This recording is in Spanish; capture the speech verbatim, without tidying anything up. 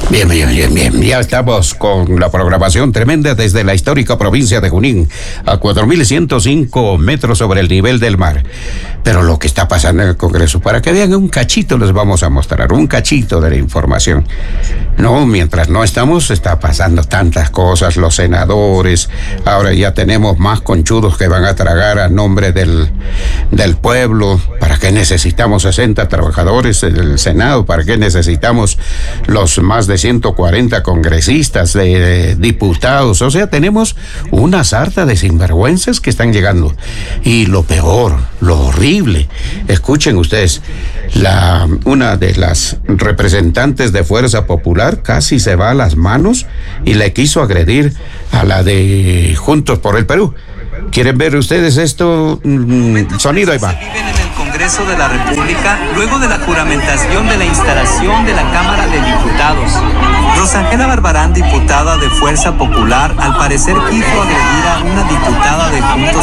Bien, bien, bien, bien. Ya estamos con la programación tremenda desde la histórica provincia de Junín, a cuatro mil ciento cinco metros sobre el nivel del mar. Pero lo que está pasando en el Congreso, para que vean un cachito, les vamos a mostrar un cachito de la información. No, mientras no estamos, está pasando tantas cosas, los senadores, ahora ya tenemos más conchudos que van a tragar a nombre del, del pueblo. ¿Para qué necesitamos sesenta trabajadores del Senado? ¿Para qué necesitamos los más de ciento cuarenta congresistas, de, de diputados? O sea, tenemos una sarta de sinvergüenzas que están llegando. Y lo peor, lo horrible, escuchen ustedes, la, una de las representantes de Fuerza Popular casi se va a las manos y le quiso agredir a la de Juntos por el Perú. ¿Quieren ver ustedes esto? Mm, sonido, ahí va. Congreso de la República, luego de la juramentación de la instalación de la Cámara de Diputados. Rosangela Barbarán, diputada de Fuerza Popular, al parecer quiso agredir a una diputada de Juntos